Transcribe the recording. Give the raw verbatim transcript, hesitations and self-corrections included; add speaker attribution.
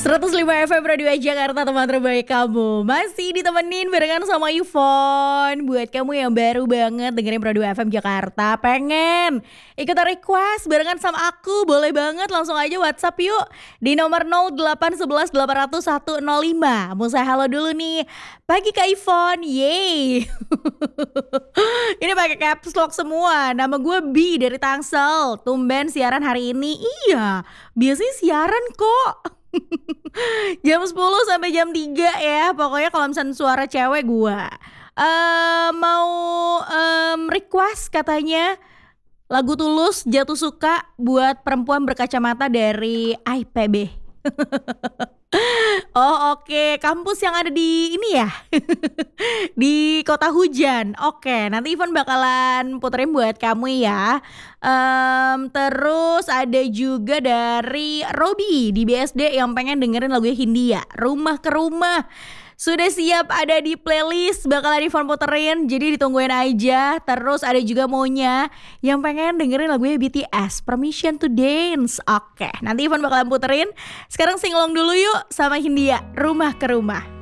Speaker 1: seratus lima F M Radio Jakarta, teman terbaik kamu. Masih ditemenin barengan sama Yvonne. Buat kamu yang baru banget dengerin Radio F M Jakarta, pengen ikutan request barengan sama aku, boleh banget langsung aja WhatsApp yuk di nomor nol delapan satu satu delapan nol nol satu nol lima. Mau saya halo dulu nih. Pagi Kak Yvonne, yeay. Ini pakai caps lock semua. Nama gue B dari Tangsel. Tumben siaran hari ini. Iya, biasanya siaran kok. Jam sepuluh sampai jam tiga ya. Pokoknya kalau misalnya suara cewek gue uh, mau um, request katanya lagu Tulus Jatuh Suka buat perempuan berkacamata dari I P B. Oh oke, okay. Kampus yang ada di ini ya. Di kota hujan. Oke, okay. Nanti Ivan bakalan puterin buat kamu ya. um, Terus ada juga dari Robi di B S D yang pengen dengerin lagunya Hindia, Rumah ke Rumah. Sudah siap ada di playlist, bakalan Ivan puterin, jadi ditungguin aja. Terus ada juga Monya yang pengen dengerin lagunya B T S, Permission to Dance. Oke, nanti Ivan bakalan puterin. Sekarang singlong dulu yuk sama Hindia, Rumah ke Rumah.